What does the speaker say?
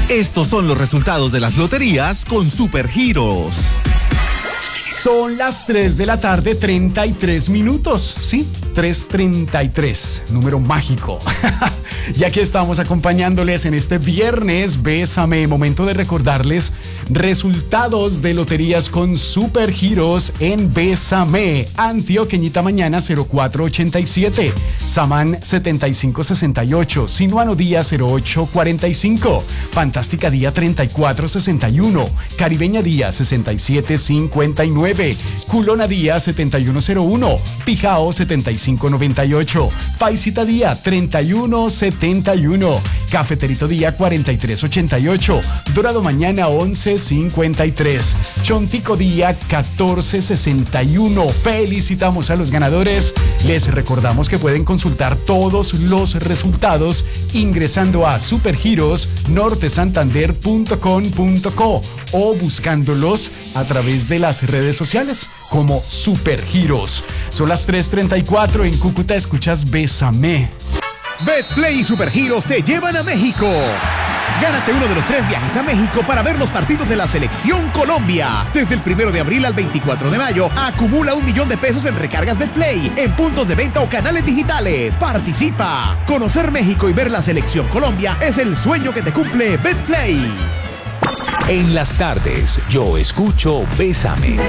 Estos son los resultados de las loterías con Supergiros. Son las 3 de la tarde, 33 minutos. Sí, 3:33, número mágico. Y aquí estamos acompañándoles en este viernes Bésame, momento de recordarles resultados de loterías con Supergiros en Bésame. Antioqueñita Mañana 0487, Samán 7568, Sinuano Día 0845, Fantástica Día 3461, Caribeña Día 6759, Culona Día 7101, Pijao 7598, Paisita Día 3171, Cafeterito Día 4388, Dorado Mañana 1153, Chontico Día 1461. Felicitamos a los ganadores. Les recordamos que pueden consultar todos los resultados ingresando a supergirosnortesantander.com.co o buscándolos a través de las redes sociales como Supergiros. Son las 3:34 en Cúcuta. Escuchas Bésame. Betplay y Supergiros te llevan a México. Gánate uno de los 3 viajes a México para ver los partidos de la Selección Colombia. Desde el 1 de abril al 24 de mayo, acumula $1,000,000 en recargas Betplay, en puntos de venta o canales digitales. ¡Participa! Conocer México y ver la Selección Colombia es el sueño que te cumple Betplay. En las tardes, yo escucho Bésame.